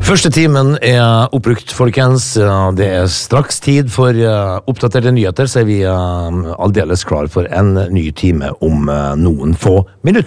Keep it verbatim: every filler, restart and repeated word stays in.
Første timen er oppbrukt, folkens. Det er straks tid for oppdaterte nyheter, så er vi aldeles klar for en ny time om noen få minutter.